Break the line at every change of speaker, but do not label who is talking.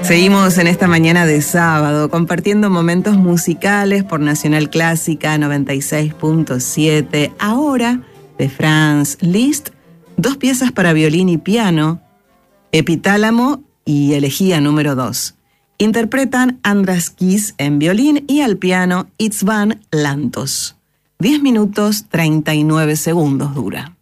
Seguimos en esta mañana de sábado compartiendo momentos musicales por Nacional Clásica 96.7. Ahora, de Franz Liszt, 2 piezas para violín y piano, Epitálamo y Elegía número 2. Interpretan András Kiss en violín y al piano István Lantos. 10 minutos 39 segundos dura.